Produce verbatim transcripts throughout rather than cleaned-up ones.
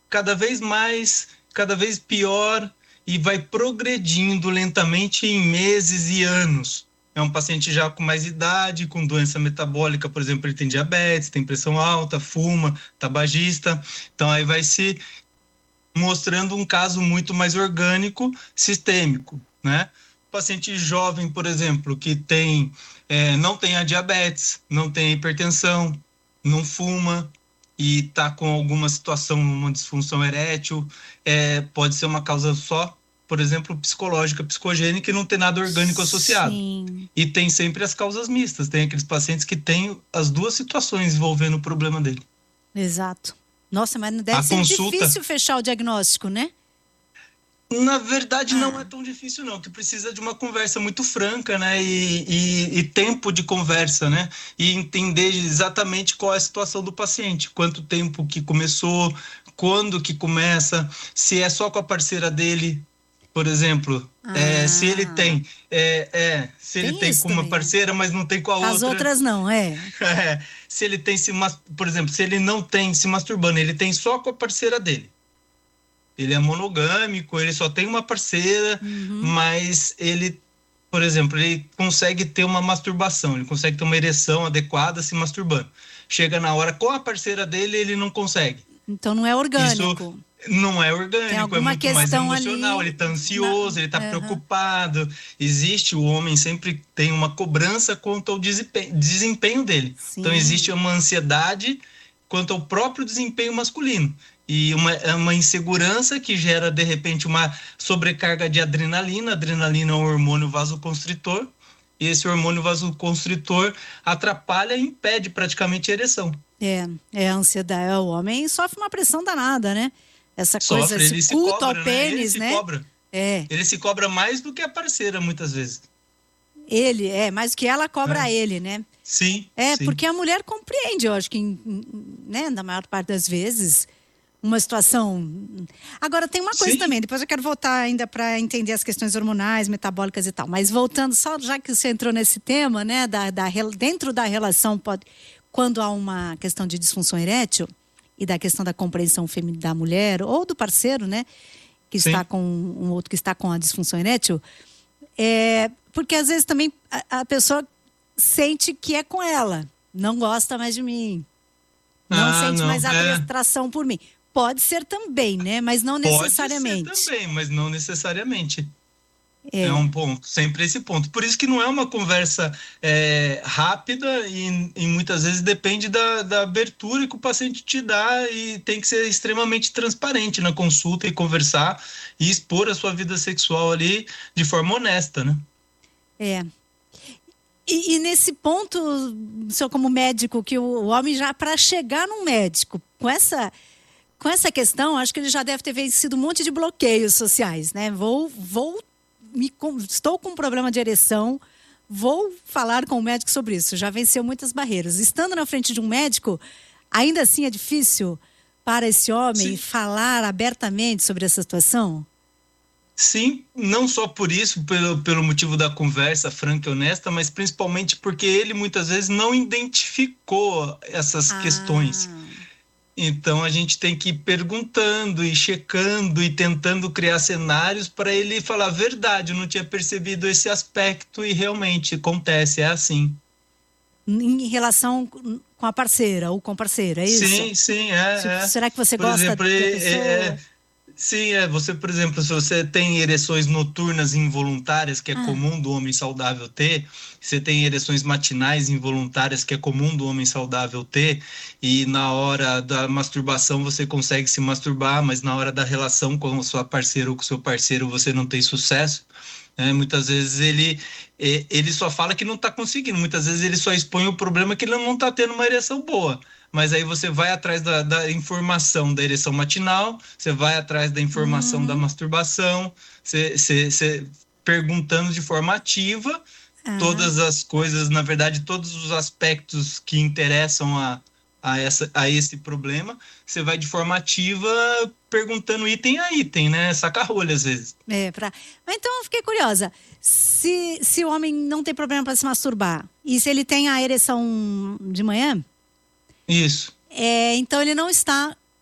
cada vez mais, cada vez pior e vai progredindo lentamente em meses e anos. É um paciente já com mais idade, com doença metabólica, por exemplo, ele tem diabetes, tem pressão alta, fuma, tabagista. Então aí vai se mostrando um caso muito mais orgânico, sistêmico, né? O paciente jovem, por exemplo, que tem, é, não tem a diabetes, não tem a hipertensão, não fuma e está com alguma situação, uma disfunção erétil, é, pode ser uma causa só, por exemplo, psicológica, psicogênica, e não tem nada orgânico associado. Sim. E tem sempre as causas mistas, tem aqueles pacientes que têm as duas situações envolvendo o problema dele. Exato. Nossa, mas não deve A ser consulta... difícil fechar o diagnóstico, né? Na verdade, ah. não é tão difícil, não, que precisa de uma conversa muito franca, né, e, e, e tempo de conversa, né, e entender exatamente qual é a situação do paciente, quanto tempo que começou, quando que começa, se é só com a parceira dele, por exemplo, ah. é, se ele tem, é, é, se ele tem, tem com uma também, parceira, né? mas não tem com a outra. As outras não, é. é. Se ele tem, se, por exemplo, se ele não tem se masturbando, ele tem só com a parceira dele. Ele é monogâmico, ele só tem uma parceira, uhum. mas ele, por exemplo, ele consegue ter uma masturbação, ele consegue ter uma ereção adequada se masturbando. Chega na hora com a parceira dele, ele não consegue. Então não é orgânico. Isso não é orgânico, é muito mais emocional, ele está ansioso, na... ele está uhum. preocupado. Existe, o homem sempre tem uma cobrança quanto ao desempenho, desempenho dele. Sim. Então existe uma ansiedade quanto ao próprio desempenho masculino. E uma, uma insegurança que gera, de repente, uma sobrecarga de adrenalina. A adrenalina é um hormônio vasoconstritor. E esse hormônio vasoconstritor atrapalha e impede praticamente a ereção. É, é a ansiedade. O homem sofre uma pressão danada, né? Essa Sofre, coisa, esse ele se culto cobra, ao pênis, né? Ele né? se cobra. É. Ele se cobra mais do que a parceira, muitas vezes. Ele, é, mais que ela cobra é. ele, né? Sim. É, sim. porque a mulher compreende, eu acho que, né, na maior parte das vezes, uma situação... Agora, tem uma coisa Sim. também, depois eu quero voltar ainda para entender as questões hormonais, metabólicas e tal, mas voltando, só já que você entrou nesse tema, né, da, da, dentro da relação, pode, quando há uma questão de disfunção erétil e da questão da compreensão feminina da mulher, ou do parceiro, né, que Sim. está com um outro que está com a disfunção erétil, é, porque às vezes também a, a pessoa sente que é com ela, não gosta mais de mim, não ah, sente não, mais é. atração por mim. Pode ser também, né? Mas não necessariamente. Pode ser também, mas não necessariamente. É, é um ponto, sempre esse ponto. Por isso que não é uma conversa é, rápida e, e muitas vezes depende da, da abertura que o paciente te dá e tem que ser extremamente transparente na consulta e conversar e expor a sua vida sexual ali de forma honesta, né? É. E, e nesse ponto, o senhor como médico, que o, o homem já, para chegar num médico com essa... Com essa questão, acho que ele já deve ter vencido um monte de bloqueios sociais, né? Vou, vou, me, estou com um problema de ereção, vou falar com o médico sobre isso. Já venceu muitas barreiras. Estando na frente de um médico, ainda assim é difícil para esse homem Sim. falar abertamente sobre essa situação? Sim, não só por isso, pelo, pelo motivo da conversa franca e honesta, mas principalmente porque ele muitas vezes não identificou essas ah. questões. Então, a gente tem que ir perguntando e checando e tentando criar cenários para ele falar a verdade. Eu não tinha percebido esse aspecto e realmente acontece, é assim. Em relação com a parceira ou com a parceira, é isso? Sim, sim, é. é. Será que você por gosta exemplo, da é, pessoa? É, sim, é. Você, por exemplo, se você tem ereções noturnas involuntárias, que é ah. comum do homem saudável ter, você tem ereções matinais involuntárias, que é comum do homem saudável ter, e na hora da masturbação você consegue se masturbar, mas na hora da relação com a sua parceira ou com o seu parceiro você não tem sucesso. É, muitas vezes ele, ele só fala que não está conseguindo, muitas vezes ele só expõe o problema que ele não está tendo uma ereção boa. Mas aí você vai atrás da, da informação da ereção matinal, você vai atrás da informação uhum. da masturbação, você, você, você perguntando de forma ativa uhum. todas as coisas, na verdade, todos os aspectos que interessam a, a, essa, a esse problema, você vai de forma ativa perguntando item a item, né? Saca-rolha às vezes. É, pra... Então eu fiquei curiosa, se, se o homem não tem problema para se masturbar, e se ele tem a ereção de manhã... Isso. É, então ele não está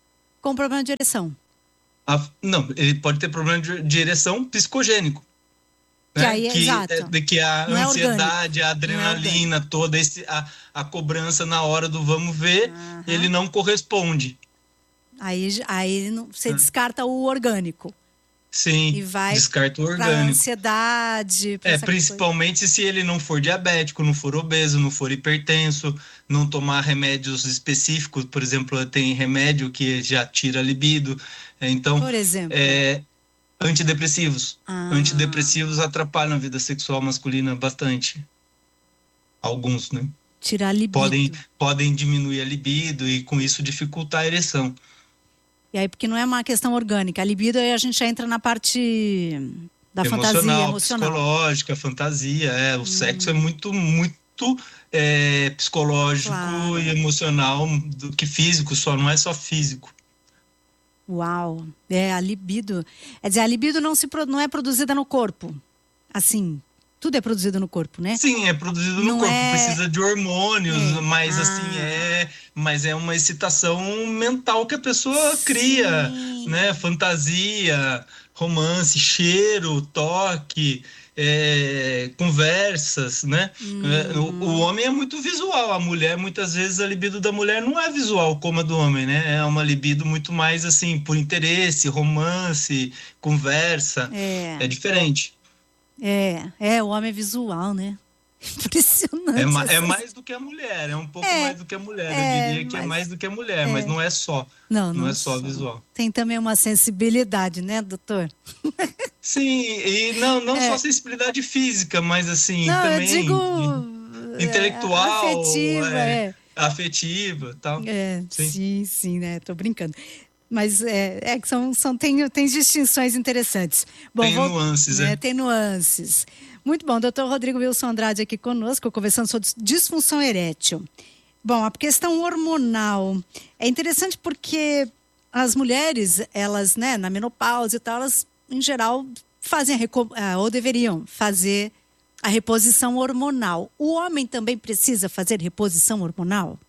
com problema de ereção. A, não, ele pode ter problema de, de ereção psicogênico. Que, né? aí, é, que, exato. De que a não ansiedade, é a adrenalina, é toda esse, a, a cobrança na hora do vamos ver, uhum. ele não corresponde. Aí, aí você é. descarta o orgânico. Sim, e vai descarta o orgânico. Pra ansiedade. Pra é, essa principalmente coisa. se ele não for diabético, não for obeso, não for hipertenso, não tomar remédios específicos. Por exemplo, tem remédio que já tira a libido. Então, por exemplo, é, antidepressivos. ah. Antidepressivos atrapalham a vida sexual masculina bastante. Alguns, né? Tirar a libido. Podem, podem diminuir a libido e com isso dificultar a ereção. E aí, porque não é uma questão orgânica. A libido, aí a gente já entra na parte da emocional, fantasia emocional. Psicológica, fantasia. É, o hum. sexo é muito, muito é, psicológico claro. e emocional do que físico, só não é só físico. Uau! É, a libido. Quer dizer, a libido não, se, não é produzida no corpo. Assim, tudo é produzido no corpo, né? Sim, é produzido no não corpo, é... precisa de hormônios, é. mas ah. assim, é, mas é uma excitação mental que a pessoa Sim. cria, né? Fantasia, romance, cheiro, toque, é, conversas, né? Uhum. O, o homem é muito visual, a mulher, muitas vezes a libido da mulher não é visual como a do homem, né? É uma libido muito mais assim, por interesse, romance, conversa, é, é diferente. É, é, o homem é visual, né? Impressionante. É, ma é mais do que a mulher, é um pouco é, mais do que a mulher. É, eu diria que mas, é mais do que a mulher, é. mas não é só. Não, não, não é só, só visual. Tem também uma sensibilidade, né, doutor? Sim, e não, não é. só sensibilidade física, mas assim, não, também. Eu digo intelectual, afetiva, é, é. afetiva, tal. É, sim, sim, sim, né? Tô brincando. Mas é, é que são, são, tem, tem distinções interessantes. Bom, tem vou, nuances, é, é. Tem nuances. Muito bom, doutor Rodrigo Wilson Andrade aqui conosco, conversando sobre disfunção erétil. Bom, a questão hormonal é interessante porque as mulheres, elas, né, na menopausa e tal, elas, em geral, fazem, a, ou deveriam fazer a reposição hormonal. O homem também precisa fazer reposição hormonal?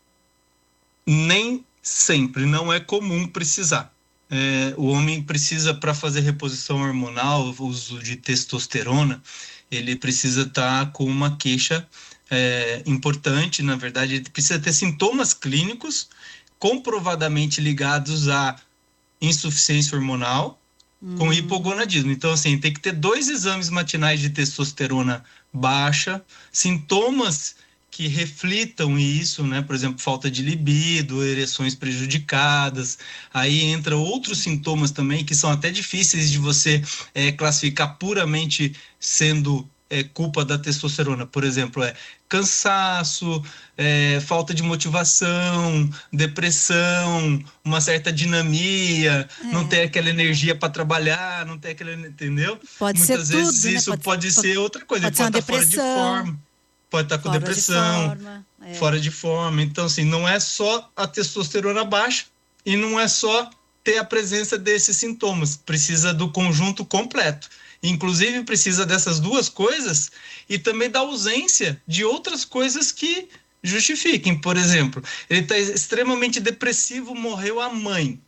Nem sempre, não é comum precisar. É, o homem precisa, para fazer reposição hormonal, o uso de testosterona, ele precisa estar tá com uma queixa é, importante, na verdade, ele precisa ter sintomas clínicos comprovadamente ligados à insuficiência hormonal hum. com hipogonadismo. Então, assim, tem que ter dois exames matinais de testosterona baixa, sintomas que reflitam isso, né? Por exemplo, falta de libido, ereções prejudicadas. Aí entra outros sintomas também que são até difíceis de você é, classificar puramente sendo é, culpa da testosterona. Por exemplo, é cansaço, é, falta de motivação, depressão, uma certa dinamia, é. não ter aquela energia para trabalhar, não ter aquela, entendeu? Pode Muitas ser vezes tudo, isso né? pode, pode ser outra coisa, pode, pode pode estar fora de forma. Pode estar com fora depressão, de forma, é. fora de forma. Então, assim, não é só a testosterona baixa e não é só ter a presença desses sintomas. Precisa do conjunto completo. Inclusive, precisa dessas duas coisas e também da ausência de outras coisas que justifiquem. Por exemplo, ele está extremamente depressivo, morreu a mãe.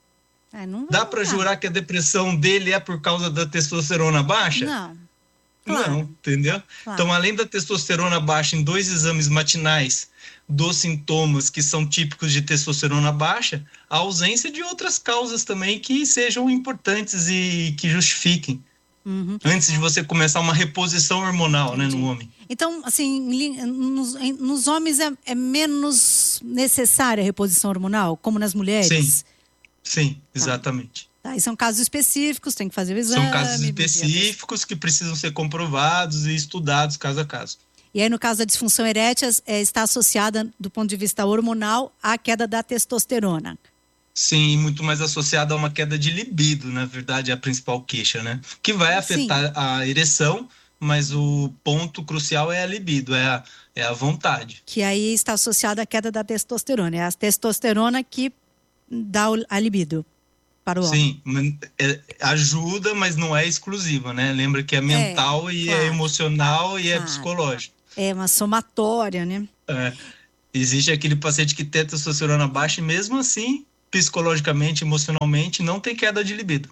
É, não Dá para jurar que a depressão dele é por causa da testosterona baixa? Não. Claro. Não, entendeu? Claro. Então, além da testosterona baixa em dois exames matinais dos sintomas que são típicos de testosterona baixa, a ausência de outras causas também que sejam importantes e que justifiquem. Uhum. Antes de você começar uma reposição hormonal, né, no homem. Então, assim, nos, nos homens é, é menos necessária a reposição hormonal, como nas mulheres? Sim, sim, exatamente. Tá. Tá, e são casos específicos, tem que fazer o exame. São casos específicos que precisam ser comprovados e estudados caso a caso. E aí, no caso da disfunção erétil, é, está associada, do ponto de vista hormonal, à queda da testosterona. Sim, muito mais associada a uma queda de libido, na verdade, é a principal queixa, né? Que vai afetar Sim. a ereção, mas o ponto crucial é a libido, é a, é a vontade. Que aí está associada à queda da testosterona. É a testosterona que dá a libido. Para o Sim, é, ajuda, mas não é exclusiva, né? Lembra que é mental é, e claro. é emocional e claro. é psicológico. É uma somatória, né? É. Existe aquele paciente que tem testosterona baixa e mesmo assim psicologicamente, emocionalmente, não tem queda de libido.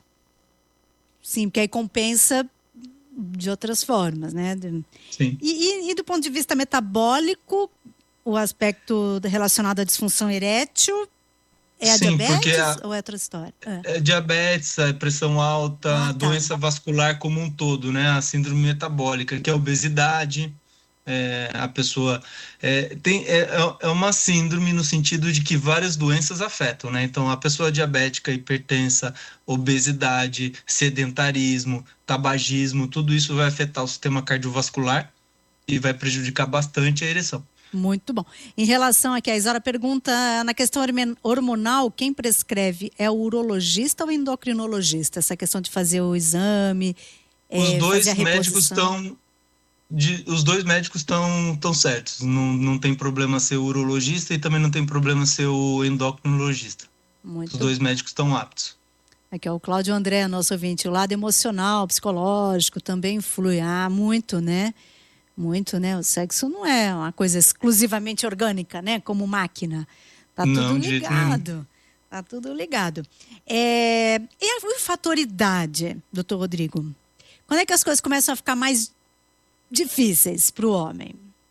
Sim, porque aí compensa de outras formas, né? Sim. E, e, e do ponto de vista metabólico, o aspecto relacionado à disfunção erétil é a Sim, porque diabetes a, ou é outra história? É. é diabetes, a pressão alta, Ah, a tá. doença vascular como um todo, né? A síndrome metabólica, que é a obesidade. É, a pessoa é, tem, é, é uma síndrome no sentido de que várias doenças afetam, né? Então, a pessoa diabética, hipertensa, obesidade, sedentarismo, tabagismo, tudo isso vai afetar o sistema cardiovascular e vai prejudicar bastante a ereção. Muito bom. Em relação aqui, a Isara pergunta, na questão hormonal, quem prescreve é o urologista ou o endocrinologista? Essa questão de fazer o exame, Os é, dois fazer a médicos reposição. estão De, os dois médicos estão tão certos. Não, não tem problema ser o urologista e também não tem problema ser o endocrinologista. Muito Os dois médicos estão aptos. Aqui é o Cláudio André, nosso ouvinte. O lado emocional, psicológico também influi. Ah, muito, né? Muito, né? O sexo não é uma coisa exclusivamente orgânica, né? Como máquina. Tá tudo Não, de jeito nenhum. ligado. Tá tudo ligado. É... E a fator idade, doutor Rodrigo? Quando é que as coisas começam a ficar mais difíceis para o homem?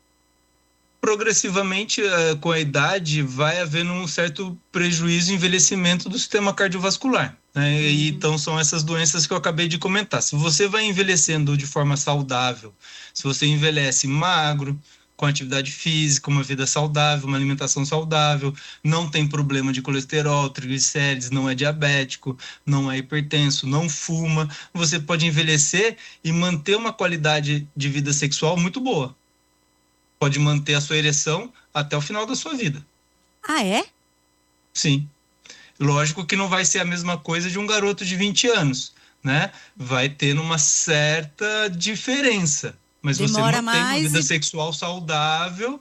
Progressivamente, com a idade, vai havendo um certo prejuízo e envelhecimento do sistema cardiovascular, né? Uhum. E então são essas doenças que eu acabei de comentar. Se você vai envelhecendo de forma saudável, se você envelhece magro, com atividade física, uma vida saudável, uma alimentação saudável, não tem problema de colesterol, triglicérides, não é diabético, não é hipertenso, não fuma, você pode envelhecer e manter uma qualidade de vida sexual muito boa. Pode manter a sua ereção até o final da sua vida. Ah, é? Sim. Lógico que não vai ser a mesma coisa de um garoto de vinte anos, né? Vai ter uma certa diferença. Mas Demora você mantém uma vida e... sexual saudável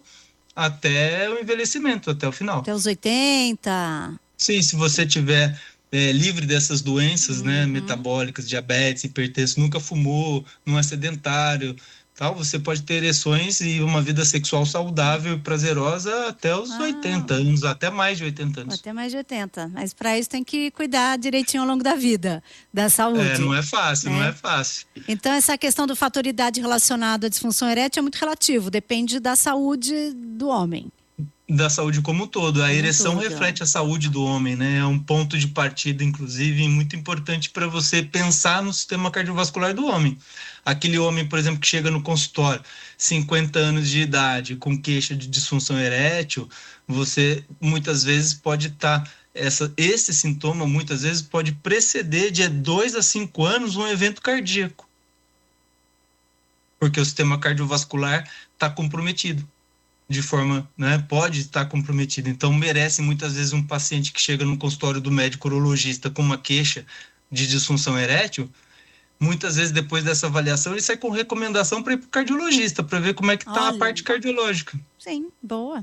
até o envelhecimento, até o final. Até os oitenta. Sim, se você tiver é, livre dessas doenças, uhum. né, metabólicas, diabetes, hipertenso, nunca fumou, não é sedentário, tal, você pode ter ereções e uma vida sexual saudável e prazerosa até os ah. oitenta anos, até mais de oitenta anos. Até mais de oitenta. Mas para isso tem que cuidar direitinho ao longo da vida, da saúde. É, não é fácil, né? não é fácil. Então, essa questão do fator idade relacionado à disfunção erétil é muito relativo, depende da saúde do homem. Da saúde como um todo. A como ereção todo. reflete a saúde do homem, né? É um ponto de partida, inclusive, muito importante para você pensar no sistema cardiovascular do homem. Aquele homem, por exemplo, que chega no consultório, cinquenta anos de idade, com queixa de disfunção erétil, você muitas vezes pode estar... Tá, essa, esse sintoma, muitas vezes, pode preceder de dois a cinco anos um evento cardíaco. Porque o sistema cardiovascular está comprometido. De forma, né, pode estar comprometido. Então, merece muitas vezes um paciente que chega no consultório do médico urologista com uma queixa de disfunção erétil, muitas vezes depois dessa avaliação ele sai com recomendação para ir para o cardiologista, para ver como é que está a parte cardiológica. Sim, boa.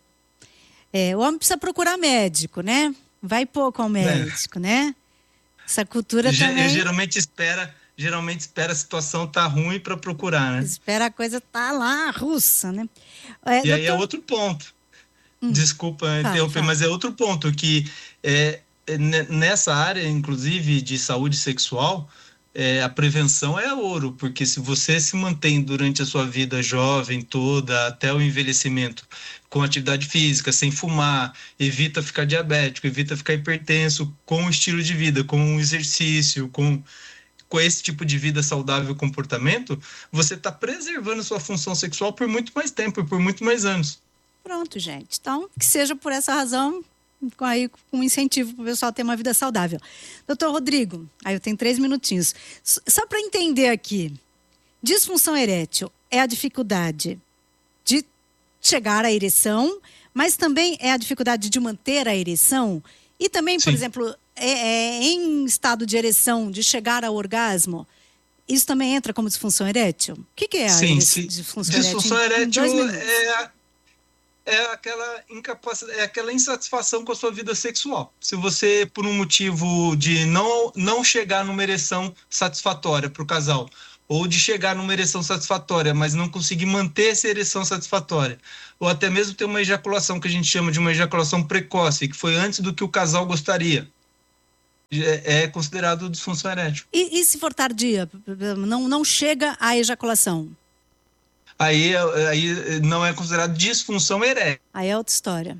É, o homem precisa procurar médico, né? Vai pouco ao médico, é. né? Essa cultura Ge também... Geralmente espera... Geralmente espera a situação tá ruim para procurar, né? Espera a coisa tá lá, russa, né? É, e doutor... aí é outro ponto. Hum. Desculpa fala, interromper, fala. Mas é outro ponto que é, é, nessa área, inclusive, de saúde sexual, é, a prevenção é ouro, porque se você se mantém durante a sua vida jovem toda, até o envelhecimento, com atividade física, sem fumar, evita ficar diabético, evita ficar hipertenso, com o estilo de vida, com o exercício, com... com esse tipo de vida saudável e comportamento, você está preservando sua função sexual por muito mais tempo e por muito mais anos. Pronto, gente. Então, que seja por essa razão, com aí com um incentivo para o pessoal ter uma vida saudável. Doutor Rodrigo, aí eu tenho três minutinhos. Só para entender aqui, disfunção erétil é a dificuldade de chegar à ereção, mas também é a dificuldade de manter a ereção e também, por Sim. exemplo... É, é, em estado de ereção, de chegar ao orgasmo, isso também entra como disfunção erétil? O que, que é a sim, sim. disfunção, disfunção erétil? Disfunção erétil é, é, aquela incapacidade, é aquela insatisfação com a sua vida sexual. Se você, por um motivo de não, não chegar numa ereção satisfatória para o casal, ou de chegar numa ereção satisfatória, mas não conseguir manter essa ereção satisfatória, ou até mesmo ter uma ejaculação que a gente chama de uma ejaculação precoce, que foi antes do que o casal gostaria, é, é considerado disfunção erétil. E, e se for tardia, não, não chega à ejaculação? Aí, aí não é considerado disfunção erétil. Aí é outra história.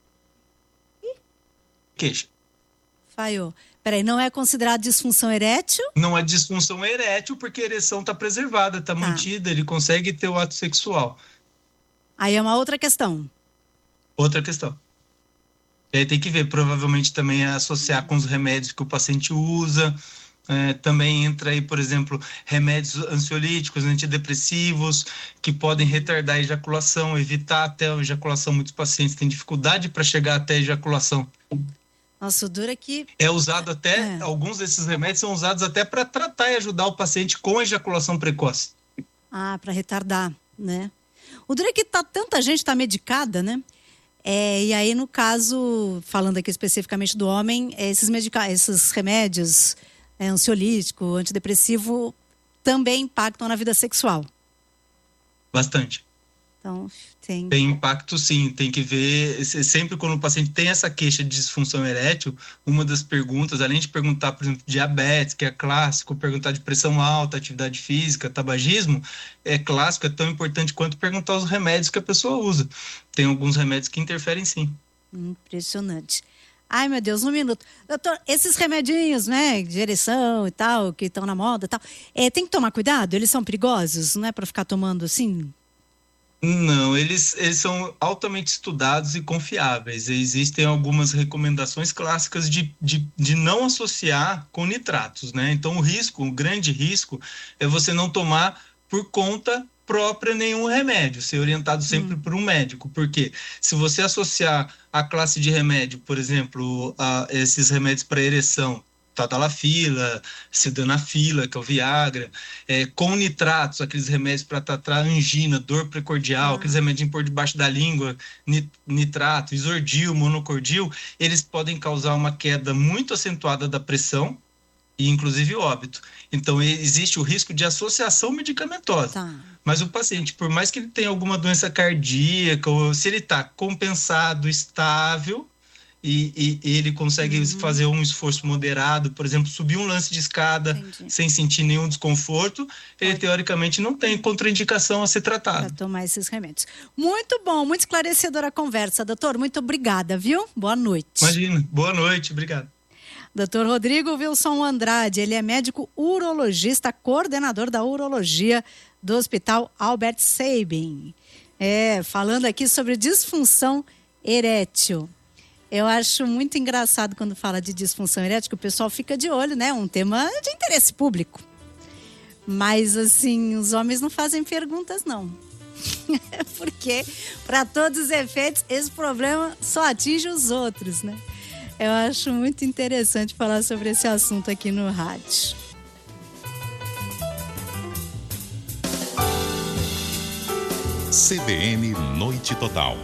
Queixa. Falhou. Peraí, não é considerado disfunção erétil? Não é disfunção erétil porque a ereção está preservada, está tá. mantida, ele consegue ter o ato sexual. Aí é uma outra questão. Outra questão. E aí tem que ver, provavelmente também é associar com os remédios que o paciente usa. É, também entra aí, por exemplo, remédios ansiolíticos, antidepressivos, que podem retardar a ejaculação, evitar até a ejaculação. Muitos pacientes têm dificuldade para chegar até a ejaculação. Nossa, o duro é que... É usado até, é. alguns desses remédios são usados até para tratar e ajudar o paciente com ejaculação precoce. Ah, para retardar, né? O duro é que tá, tanta gente está medicada, né? É, e aí, no caso, falando aqui especificamente do homem, esses, medica... esses remédios, é, ansiolítico, antidepressivo, também impactam na vida sexual. Bastante. Então, tem... Tem impacto, sim. Tem que ver, sempre quando o paciente tem essa queixa de disfunção erétil, uma das perguntas, além de perguntar, por exemplo, diabetes, que é clássico, perguntar de pressão alta, atividade física, tabagismo, é clássico, é tão importante quanto perguntar os remédios que a pessoa usa. Tem alguns remédios que interferem, sim. Impressionante. Ai, meu Deus, um minuto. Doutor, esses remedinhos, né, de ereção e tal, que estão na moda e tal, é, tem que tomar cuidado? Eles são perigosos, não é para ficar tomando assim? Não, eles, eles são altamente estudados e confiáveis. Existem algumas recomendações clássicas de, de, de não associar com nitratos, né? Então, o risco, o grande risco, é você não tomar por conta própria nenhum remédio, ser orientado sempre hum. por um médico. Porque se você associar a classe de remédio, por exemplo, a esses remédios para ereção, tadalafila, sildenafila, que é o Viagra, é, com nitratos, aqueles remédios para tratar angina, dor precordial, ah. aqueles remédios por debaixo da língua, nitrato, isordil, monocordil, eles podem causar uma queda muito acentuada da pressão e inclusive óbito. Então existe o risco de associação medicamentosa. Tá. Mas o paciente, por mais que ele tenha alguma doença cardíaca, ou se ele está compensado, estável, E, e ele consegue uhum. fazer um esforço moderado, por exemplo, subir um lance de escada Entendi. sem sentir nenhum desconforto, ele Pode. teoricamente não tem contraindicação a ser tratado. Para tomar esses remédios. Muito bom, muito esclarecedora a conversa, doutor. Muito obrigada, viu? Boa noite. Imagina, boa noite, obrigado. doutor Rodrigo Wilson Andrade, ele é médico urologista, coordenador da urologia do Hospital Albert Sabin. É, falando aqui sobre disfunção erétil. Eu acho muito engraçado quando fala de disfunção erétil, que o pessoal fica de olho, né? Um tema de interesse público. Mas, assim, os homens não fazem perguntas, não. Porque, para todos os efeitos, esse problema só atinge os outros, né? Eu acho muito interessante falar sobre esse assunto aqui no rádio. C B N Noite Total.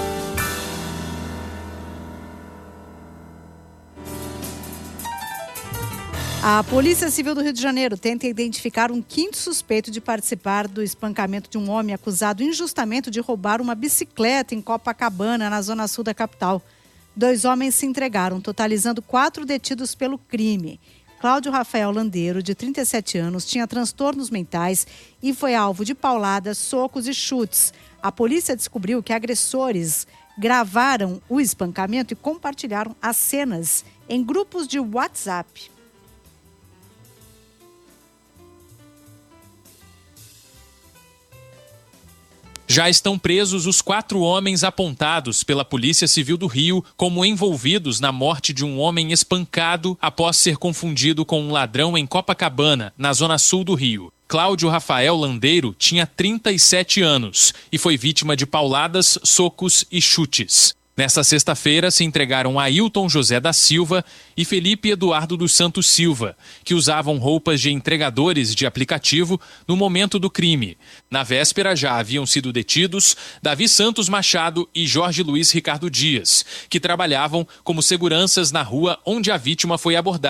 A Polícia Civil do Rio de Janeiro tenta identificar um quinto suspeito de participar do espancamento de um homem acusado injustamente de roubar uma bicicleta em Copacabana, na zona sul da capital. Dois homens se entregaram, totalizando quatro detidos pelo crime. Cláudio Rafael Landeiro, de trinta e sete anos, tinha transtornos mentais e foi alvo de pauladas, socos e chutes. A polícia descobriu que agressores gravaram o espancamento e compartilharam as cenas em grupos de WhatsApp. Já estão presos os quatro homens apontados pela Polícia Civil do Rio como envolvidos na morte de um homem espancado após ser confundido com um ladrão em Copacabana, na zona sul do Rio. Cláudio Rafael Landeiro tinha trinta e sete anos e foi vítima de pauladas, socos e chutes. Nesta sexta-feira se entregaram Ailton José da Silva e Felipe Eduardo dos Santos Silva, que usavam roupas de entregadores de aplicativo no momento do crime. Na véspera já haviam sido detidos Davi Santos Machado e Jorge Luiz Ricardo Dias, que trabalhavam como seguranças na rua onde a vítima foi abordada.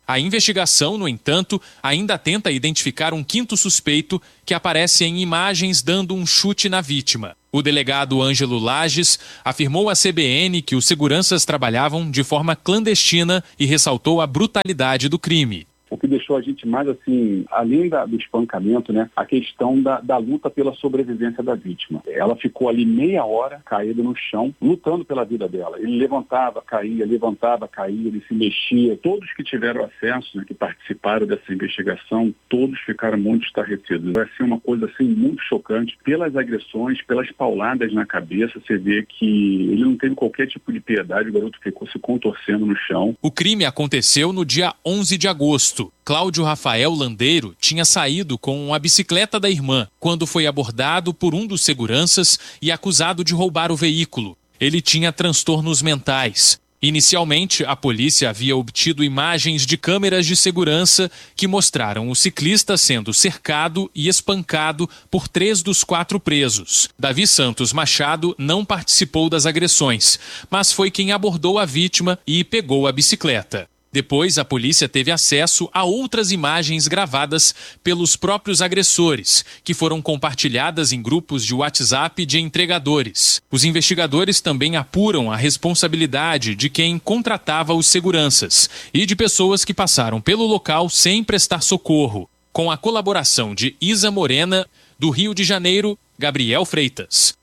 A investigação, no entanto, ainda tenta identificar um quinto suspeito que aparece em imagens dando um chute na vítima. O delegado Ângelo Lages afirmou à C B N que os seguranças trabalhavam de forma clandestina e ressaltou a brutalidade do crime. O que deixou a gente mais assim, além da, do espancamento, né, a questão da, da luta pela sobrevivência da vítima. Ela ficou ali meia hora caída no chão, lutando pela vida dela. Ele levantava, caía, levantava, caía, ele se mexia. Todos que tiveram acesso, né, que participaram dessa investigação, todos ficaram muito estarrecidos. Vai ser uma coisa assim muito chocante. Pelas agressões, pelas pauladas na cabeça, você vê que ele não teve qualquer tipo de piedade, o garoto ficou se contorcendo no chão. O crime aconteceu no dia onze de agosto. Cláudio Rafael Landeiro tinha saído com a bicicleta da irmã quando foi abordado por um dos seguranças e acusado de roubar o veículo. Ele tinha transtornos mentais. Inicialmente, a polícia havia obtido imagens de câmeras de segurança que mostraram o ciclista sendo cercado e espancado por três dos quatro presos. Davi Santos Machado não participou das agressões, mas foi quem abordou a vítima e pegou a bicicleta. Depois, a polícia teve acesso a outras imagens gravadas pelos próprios agressores, que foram compartilhadas em grupos de WhatsApp de entregadores. Os investigadores também apuram a responsabilidade de quem contratava os seguranças e de pessoas que passaram pelo local sem prestar socorro. Com a colaboração de Isa Morena, do Rio de Janeiro, Gabriel Freitas.